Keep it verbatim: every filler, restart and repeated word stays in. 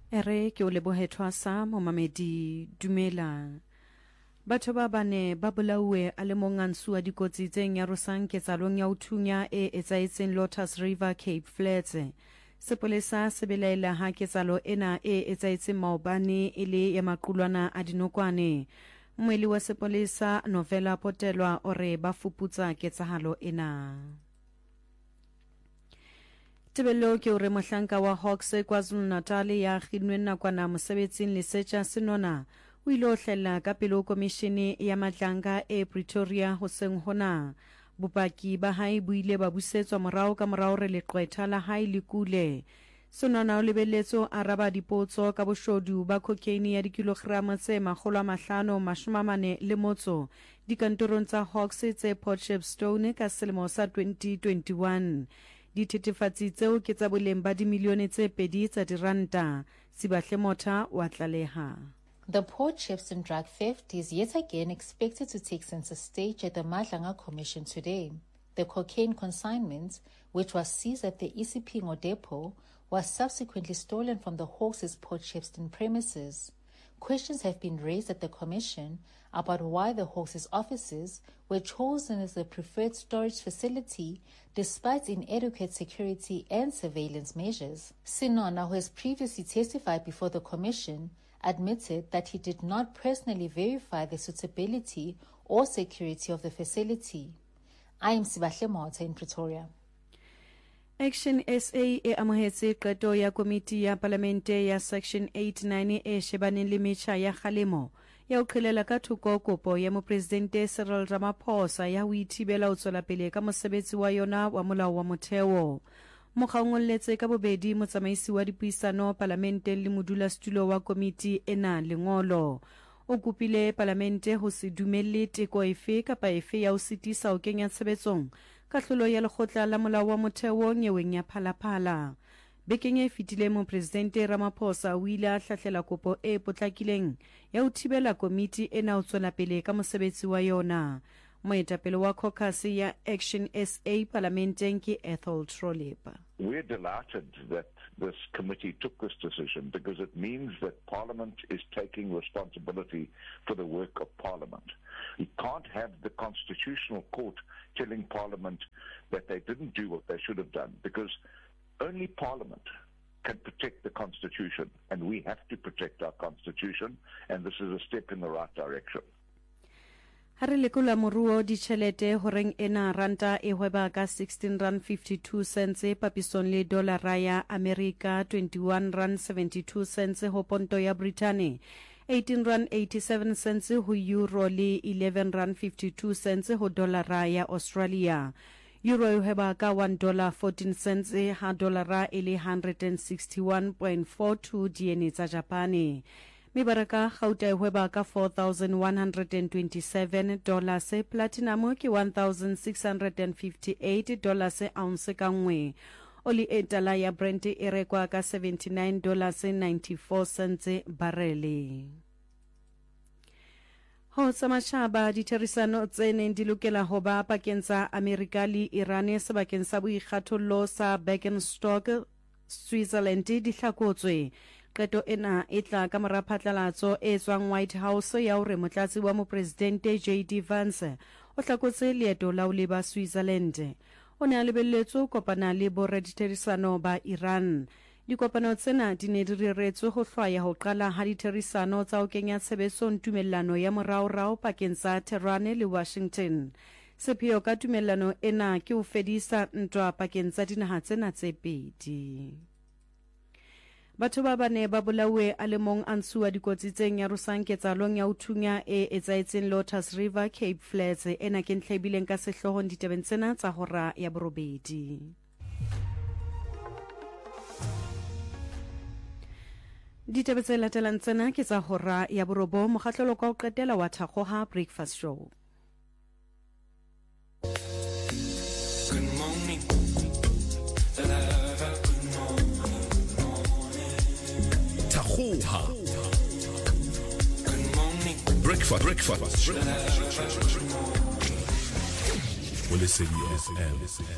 Ere ke o lebohethwa sa momamedi dumela. Batho ba bane ba bolauwe a le mong a ntsua dikotsi tse nyarosang ketsalong ya uthunya e etsaetseng Lotus River Cape Flats. Sepolesa se belaela ha ketsalo ena e etsaetseng maobane e le ya maqulwana a dinokwane. Mmweli wa sepolesa Novela Potelwa ore ba fuputsa ketsahalo ena. Tebello ke ore mohlanka wa Hawks KwaZulu-Natal ya kginwe nakwana mosebetsing Lesetja Senona o ile o hlella ka pele komishene ya matlanga e Pretoria hoseng hona. Bopaki ba hae bo ile ba busetswa morao ka morao re leqwetha la hae le kule. Senona o lebelletso araba dipotso ka boshodu ba cocaine ya dikilograma tse makgolo a mahlano mashome a mane le motso dikantorong tsa Hawks tse Port Shepstone ka selemo sa twenty twenty-one. Dithethefatsi tseo ke tsa boleng ba dimilione tse pedi tsa diranta. Sibahle Motha wa tlaleha. The Port Shepstone drug theft is yet again expected to take center stage at the Madlanga Commission today. The cocaine consignment, which was seized at the Isipingo depot, was subsequently stolen from the Hawks' Port Shepstone premises. Questions have been raised at the Commission about why the Hawks' offices were chosen as the preferred storage facility despite inadequate security and surveillance measures. Senona, who has previously testified before the Commission, admitted that he did not personally verify the suitability or security of the facility. I am Sibahle Motha in Pretoria. Action S A e amohetse qeto ya komiti ya parlamente ya section eight nine e shebaneng le metjha ya kgalemo ya o qhelela ka thoko kopo ya mopresidente Cyril Ramaphosa ya ho ithibela ho tswela pele ka mosebetsi wa yona wa molao wa motheo. Mokgaongolletse ka bobedi motsamaisi wa dipuisano parlamenteng le modulasetulo wa komiti ena lengolo. O kopile parlamente ho se dumelle teko efe kapa efe ya ho sitisa ho kenya tshebetsong kahlolo ya lekgotla la molao wa motheo nyeweng ya phalaphala. Bekeng e fetile mopresidente Ramaphosa o ile a hlahlela kopo e potlakileng ya ho thibela komiti ena ho tswela pele ka mosebetsi wa yona. Moetapele wa caucus ya Action S A parlamenteng ke Ethel Trollip. We're delighted that this committee took this decision because it means that Parliament is taking responsibility for the work of Parliament. We can't have the Constitutional Court telling Parliament that they didn't do what they should have done, because only Parliament can protect the Constitution, and we have to protect our Constitution, and this is a step in the right direction. Hare lekula moruo di chelete horeng ena ranta e hweba ka sixteen rand fifty-two cents papison le dollar ya America twenty-one rand seventy-two cents ho ponto ya Britain, eighteen rand eighty-seven cents ho euro le eleven rand fifty-two cents ho dollar ya Australia. Euro e hweba ka one dollar fourteen cents ha dollar e le one hundred sixty-one point four two diene tsa Japane. Mibaraka Gauta hweba ka four thousand one hundred twenty-seven dollars, platinum ke one thousand six hundred fifty-eight dollars ounce ka nngwe. Oli etala ya Brent e rekwa ka seventy-nine dollars ninety-four cents barele. Ho samashaba ditherisano tsene di lokela ho ba pakeng tsa Amerika le Iran sebakeng sa boikgathollo sa Birkenstock Switzerland di hlakotswe. Qeto ena e tla ka mora phatlalatso e tswang White House ya hore motlatsi wa mopresidente J D Vance o hlakotse leeto la ho leba Switzerland. O ne a lebelletswe kopana le boraditerisano ba Iran. Dikopano tsena di ne di reretswe ho hlwaya ho qala ha ditherisano tsa ho kenya tshebetsong tumellano ya moraorao pakeng tsa Tehran le Washington. Sepheo ka tumellano ena ke ho fedisa ntwa pakeng tsa dinaha tsena tse pedi. Batho ba bane ba bolauwe a le mong a ntsua dikotsi tse nyarosang ketsalong ya uthunya e etsaetseng Lotus River Cape Flats ena ke ntlhebileng ka sehlohong ditabeng tsena tsa hora ya borobedi. Ditabe tse latelang tsena ke tsa hora ya borobo. Mokgahlelo ka ho qetela wa Thakgoha Breakfast Show. Good morning. Thakgoha. Good morning. Breakfast. Breakfast. Well, listen, yes,